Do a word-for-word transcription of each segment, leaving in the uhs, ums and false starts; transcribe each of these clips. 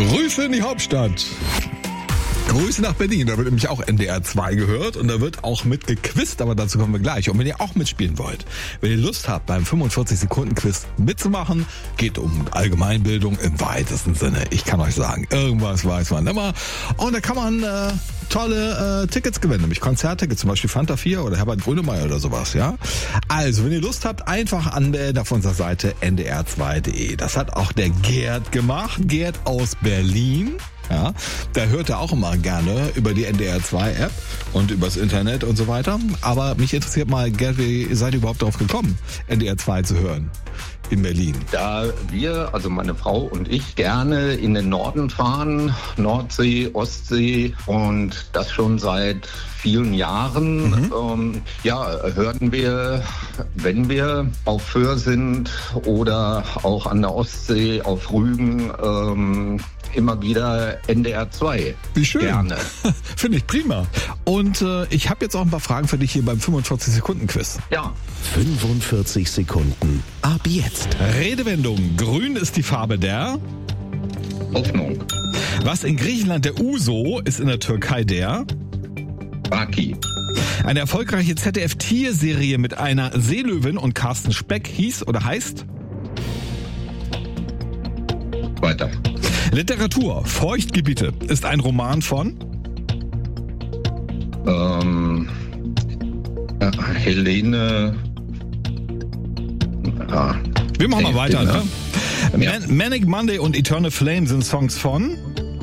Grüße in die Hauptstadt. Grüße nach Berlin, da wird nämlich auch N D R zwei gehört und da wird auch mit gequizt, aber dazu kommen wir gleich. Und wenn ihr auch mitspielen wollt, wenn ihr Lust habt, beim fünfundvierzig-Sekunden-Quiz mitzumachen, geht um Allgemeinbildung im weitesten Sinne. Ich kann euch sagen, irgendwas weiß man immer. Und da kann man äh, tolle äh, Tickets gewinnen, nämlich Konzerttickets, zum Beispiel Fanta vier oder Herbert Grönemeyer oder sowas, ja. Also, wenn ihr Lust habt, einfach anmelden auf unserer Seite N D R zwei Punkt de. Das hat auch der Gerd gemacht, Gerd aus Berlin. Ja, der hört er auch immer gerne über die N D R zwei App und übers Internet und so weiter. Aber mich interessiert mal, Gerd, wie seid ihr überhaupt darauf gekommen, N D R zwei zu hören in Berlin? Da wir, also meine Frau und ich, gerne in den Norden fahren, Nordsee, Ostsee und das schon seit vielen Jahren, mhm. ähm, ja, hören wir, wenn wir auf Föhr sind oder auch an der Ostsee, auf Rügen, ähm, immer wieder N D R zwei. Wie schön. Gerne. Finde ich prima. Und äh, ich habe jetzt auch ein paar Fragen für dich hier beim fünfundvierzig-Sekunden-Quiz. Ja. fünfundvierzig Sekunden. Ab jetzt. Redewendung. Grün ist die Farbe der Hoffnung. Was in Griechenland der Uso ist in der Türkei der Baki. Eine erfolgreiche Z D F-Tierserie mit einer Seelöwin und Carsten Speck hieß oder heißt Weiter. Literatur. Feuchtgebiete ist ein Roman von Ähm, ja, Helene. Ja. Wir machen mal weiter, ne? Ja. Man- Manic Monday und Eternal Flame sind Songs von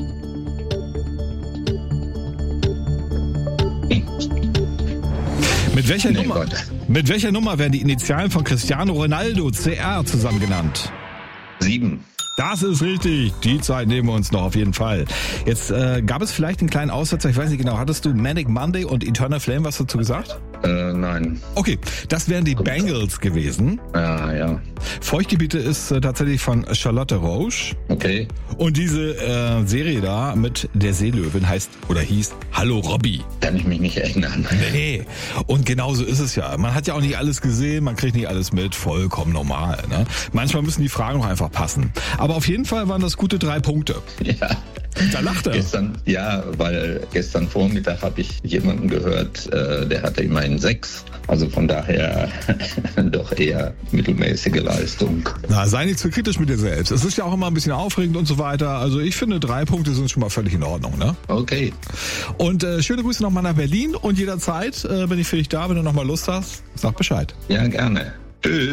Mit welcher, Nee, Nummer, Gott. mit welcher Nummer werden die Initialen von Cristiano Ronaldo, C R, zusammen genannt? Sieben. Das ist richtig. Die Zeit nehmen wir uns noch auf jeden Fall. Jetzt äh, gab es vielleicht einen kleinen Aussetzer. Ich weiß nicht genau. Hattest du Manic Monday und Eternal Flame was dazu gesagt? Äh, nein. Okay, das wären die Bangles gewesen. Ja, ja. Feuchtgebiete ist äh, tatsächlich von Charlotte Roche. Okay. Und diese äh, Serie da mit der Seelöwin heißt oder hieß Hallo Robby. Kann ich mich nicht erinnern. Nee. Und genauso ist es ja. Man hat ja auch nicht alles gesehen, man kriegt nicht alles mit. Vollkommen normal. Ne? Manchmal müssen die Fragen auch einfach passen. Aber auf jeden Fall waren das gute drei Punkte. Ja. Da lacht er. Gestern, ja, weil gestern Vormittag habe ich jemanden gehört, äh, der hatte immerhin sechs. Also von daher doch eher mittelmäßige Leistung. Na, sei nicht zu kritisch mit dir selbst. Es ist ja auch immer ein bisschen aufregend und so weiter. Also ich finde, drei Punkte sind schon mal völlig in Ordnung, ne? Okay. Und äh, schöne Grüße nochmal nach Berlin und jederzeit, äh, wenn ich für dich da bin und nochmal Lust hast, sag Bescheid. Ja, gerne. Tschüss.